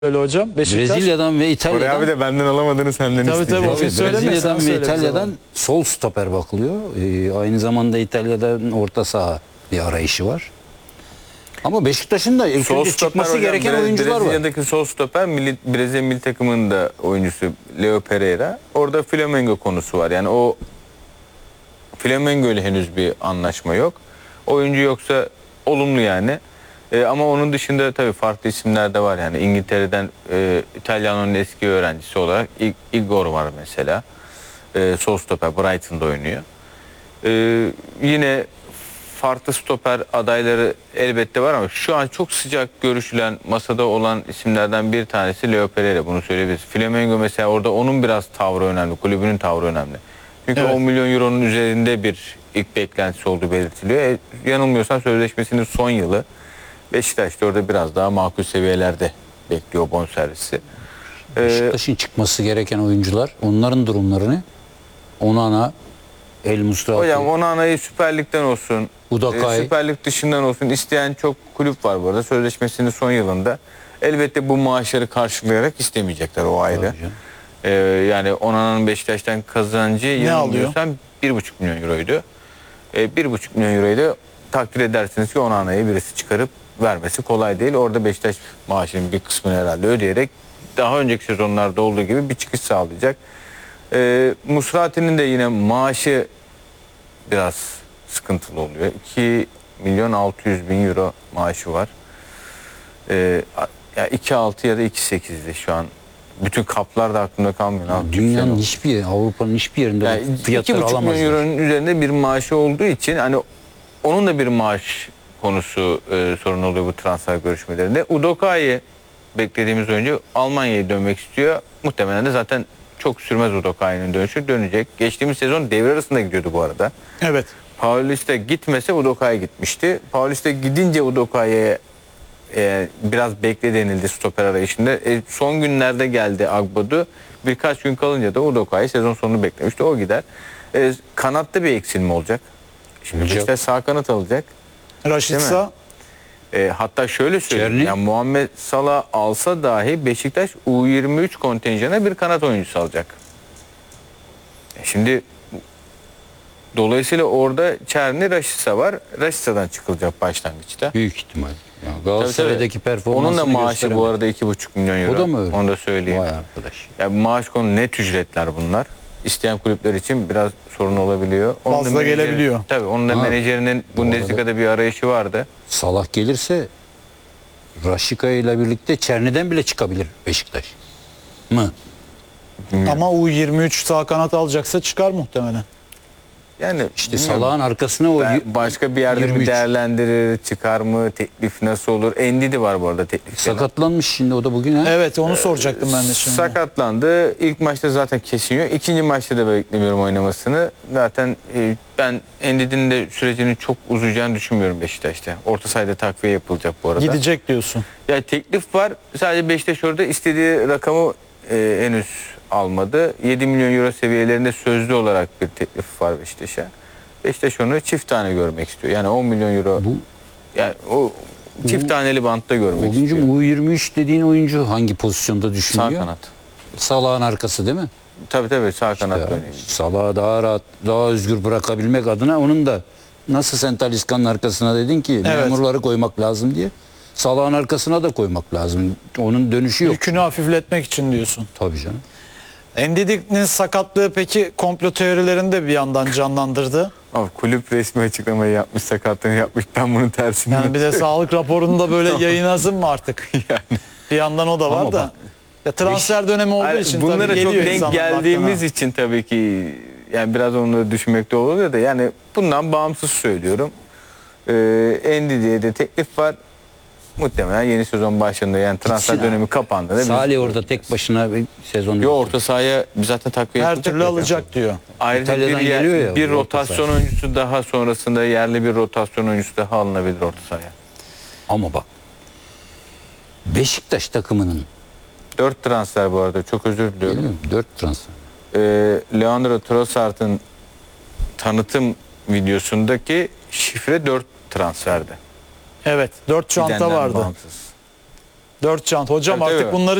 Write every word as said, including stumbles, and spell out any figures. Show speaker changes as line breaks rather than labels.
Öyle hocam. Beşiktaş.
Brezilya'dan ve İtalya'dan.
Oraya abi de benden alamadığını senden
Tabii,
isteyeceğim.
tabii.
Tabii,
Söyleme,
Brezilya'dan
sen
ve
söyle
İtalya'dan
bize.
sol stoper bakılıyor. Ee, aynı zamanda İtalya'dan orta saha bir arayışı var. Ama Beşiktaş'ın da ilk
Sol
önce
stoper
çıkması
hocam,
gereken
Bre-
oyuncular var.
Brezilya'daki sol stoper milli, Brezilya milli takımının da oyuncusu Leo Pereira. Orada Flamengo konusu var. Yani o Flamengo ile henüz bir anlaşma yok. Oyuncu yoksa olumlu yani. E, ama onun dışında tabii farklı isimler de var. Yani İngiltere'den e, İtalyano'nun eski öğrencisi olarak I- Igor var mesela. E, sol stoper Brighton'da oynuyor. E, yine farklı stoper adayları elbette var ama şu an çok sıcak görüşülen, masada olan isimlerden bir tanesi Leo Pereira. Bunu söyleyebiliriz. Flamengo mesela, orada onun biraz tavrı önemli. Kulübünün tavrı önemli. Çünkü
Evet.
on milyon euronun üzerinde bir ilk beklentisi olduğu belirtiliyor. E, yanılmıyorsam sözleşmesinin son yılı. Beşiktaş da orada biraz daha makul seviyelerde bekliyor bonservisi. E,
Beşiktaş'ın çıkması gereken oyuncular, onların durumlarını Onana, El Musrati,
hocam Onana'yı Süper Lig'den olsun,
Udakay.
e, Süper Lig dışından olsun isteyen çok kulüp var bu arada. Sözleşmesinin son yılında. Elbette bu maaşları karşılayarak istemeyecekler, o ayrı.
Tabii canım.
E, yani Onana'nın Beşiktaş'tan kazancı yanılmıyorsam bir buçuk milyon euroydu. E, bir buçuk milyon euroyu da takdir edersiniz ki Onana'yı birisi çıkarıp vermesi kolay değil. Orada Beşiktaş maaşının bir kısmını herhalde ödeyerek daha önceki sezonlarda olduğu gibi bir çıkış sağlayacak. E, Musrati'nin de yine maaşı biraz sıkıntılı oluyor. iki milyon altı yüz bin euro maaşı var. E, ya iki altı ya da iki sekizdi şu an. Bütün kaplar da aklımda kalmıyor. Ne yapacak?
Dünyanın
Şey
hiçbir yeri, Avrupa'nın hiçbir yerinde
yani
bu
iki
fiyatları
buçuk milyon
alamazlar.
euronun üzerinde bir maaşı olduğu için hani onun da bir maaş konusu e, sorun oluyor bu transfer görüşmelerinde. Udokai'yi beklediğimiz oyuncu Almanya'ya dönmek istiyor. Muhtemelen de zaten çok sürmez Udokai'nin dönüşü, dönecek. Geçtiğimiz sezon devre arasında gidiyordu bu arada.
Evet.
Paulista gitmese Udokay gitmişti. Paulista gidince Udokay'e e, biraz bekle denildi stoper arayışında. E, son günlerde geldi Agbadu. Birkaç gün kalınca da Udokay sezon sonunu beklemişti. O gider. E, kanatta bir eksilme olacak. Şimdi
Olacak.
Beşiktaş sağ kanat alacak.
Raşitsa.
E, hatta şöyle söyleyeyim.
Çerni.
Yani Muhammed Salah alsa dahi Beşiktaş U yirmi üç kontenjanına bir kanat oyuncusu alacak. E, şimdi dolayısıyla orada Çerni, Raşitsa var. Raşitsa'dan çıkılacak başlangıçta.
Büyük ihtimal. Yani
Tabii,
Galatasaray'daki
tabii.
performansını
Onun da maaşı
gösteremedi.
bu arada iki buçuk milyon euro.
O da mı öyle?
Onu da söyleyeyim.
Vay arkadaş.
Yani maaş konu net ücretler bunlar. İsteyen kulüpler için biraz sorun olabiliyor. Onun da
Fazla
menajeri-
gelebiliyor.
Tabii onun da
Ha.
menajerinin Bundesliga'da bir arayışı vardı.
Salah gelirse Raşika ile birlikte Çerni'den bile çıkabilir Beşiktaş. Mı?
Ama U yirmi üç sağ kanat alacaksa çıkar muhtemelen.
Yani
İşte
bilmiyorum.
Salah'ın arkasına o
Ben
y-
başka bir yerde
yirmi
bir
üç.
değerlendirir, çıkar mı, teklif nasıl olur? Endidi var bu arada teklif.
sakatlanmış şimdi o da bugün ha.
Evet, onu soracaktım ben de şimdi.
Sakatlandı. İlk maçta zaten kesiniyor. İkinci maçta da beklemiyorum oynamasını. Zaten e, ben Endidi'nin de sürecinin çok uzayacağını düşünmüyorum Beşiktaş'ta. Orta sahada takviye yapılacak bu arada.
Gidecek diyorsun.
Yani teklif var. Sadece Beşiktaş orada istediği rakamı e, henüz almadı. yedi milyon euro seviyelerinde sözlü olarak bir teklif var Beşiktaş'a. Beşiktaş onu çift tane görmek istiyor. Yani on milyon euro.
Bu
Yani o çift taneli bantta görmek
oyuncu
istiyor.
U yirmi üç dediğin oyuncu hangi pozisyonda
Sağ
düşünüyor?
kanat.
Salah'ın arkası değil mi?
Tabii tabii sağ kanat
Ya,
oynayacak.
Salah'ı daha rahat, daha özgür bırakabilmek adına onun da nasıl sen Talisca'nın arkasına dedin ki
Evet.
memurları koymak lazım diye. Salah'ın arkasına da koymak lazım. Onun dönüşü yok.
Yükünü hafifletmek için diyorsun.
Tabii canım.
Endidi'nin sakatlığı peki komplo teorilerini de bir yandan canlandırdı.
Abi kulüp resmi açıklamayı yapmış, sakatlığını yapmış. Ben bunun tersini
Yani bir de sağlık raporunu da böyle yayınlasın mı artık?
yani.
Bir yandan o da var
Ama
da.
bak,
Ya transfer dönemi olduğu
Hani
için
bunlara
tabii
çok
geliyor
denk
insanın
geldiğimiz
aklına.
için tabii ki yani biraz onları düşünmekte oluyor da yani bundan bağımsız söylüyorum. Ee, Endidi'ye de teklif var. Muhtemelen yeni sezon başında yani transfer
Gitsin
dönemi
abi.
kapandığında biz-
Salih orada tek başına bir sezonu.
Yo, orta sahaya zaten takviye
Her
yapılacak
türlü
zaten.
alacak diyor.
Ayrıca bir,
İtalya'dan
yer-
geliyor ya
bir
bu orta
rotasyon
saha.
oyuncusu daha sonrasında yerli bir rotasyon oyuncusu daha alınabilir orta sahaya.
Ama bak Beşiktaş takımının
Dört transfer bu arada, çok özür diliyorum.
değil mi? Dört transfer.
Ee, Leandro Trossard'ın tanıtım videosundaki şifre dört transferde.
Evet, dört çanta
Gidenden
vardı.
bağımsız.
Dört can. Hocam
Tabii,
artık
tabii.
bunları